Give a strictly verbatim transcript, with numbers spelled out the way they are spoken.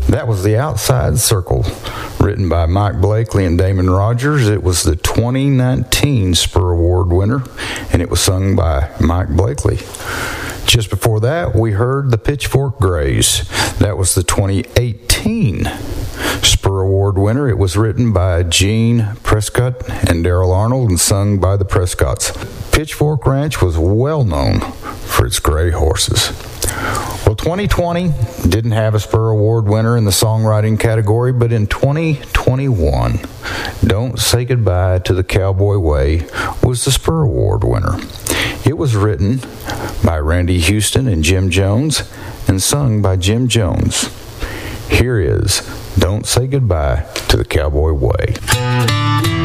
That was The Outside Circle, written by Mike Blakely and Damon Rogers. It was the twenty nineteen Spur Award winner, and it was sung by Mike Blakely. Just before that, we heard the Pitchfork Grays. That was the twenty eighteen Spur Award winner. It was written by Gene Prescott and Daryl Arnold and sung by the Prescotts. Pitchfork Ranch was well known for its gray horses. Well, twenty twenty didn't have a Spur Award winner in the songwriting category, but in twenty twenty-one, Don't Say Goodbye to the Cowboy Way was the Spur Award winner. It was written by Randy Houston and Jim Jones and sung by Jim Jones. Here is Don't Say Goodbye to the Cowboy Way.